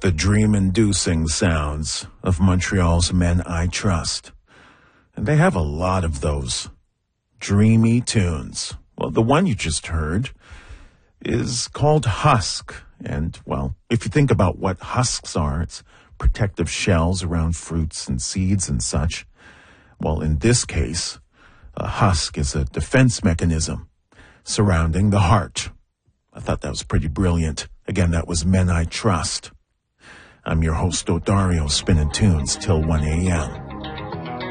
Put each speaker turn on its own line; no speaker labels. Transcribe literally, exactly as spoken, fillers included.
The dream-inducing sounds of Montreal's Men I Trust. And they have a lot of those dreamy tunes. Well, the one you just heard is called Husk. And, well, if you think about what husks are, it's protective shells around fruits and seeds and such. Well, in this case, a husk is a defense mechanism surrounding the heart. I thought that was pretty brilliant. Again, that was Men I Trust. I'm your host, Odario, spinning tunes till one a.m.